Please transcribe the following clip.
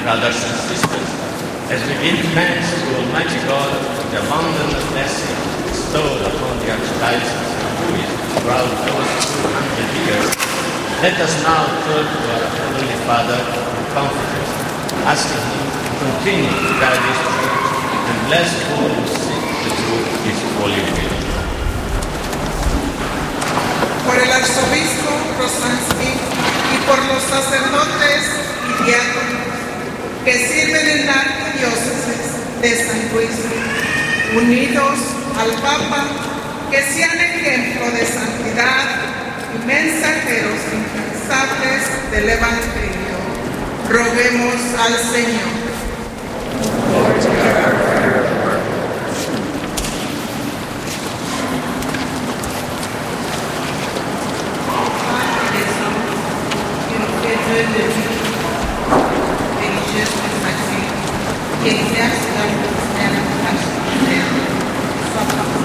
brothers and sisters, as we give thanks to Almighty God for the abundant blessing bestowed upon the Archdiocese of Lviv throughout those 200 years, let us now turn to our Heavenly Father in confidence, asking Him to continue to guide His Church and bless all who seek to do His holy will. Por el arzobispo Rosansky y por los sacerdotes y diáconos que sirven en la arquidiócesis de San Luis, unidos al Papa, que sean ejemplo de santidad y mensajeros incansables del Evangelio. Roguemos al Señor. Qui exerce leur ministère pastorale, soit par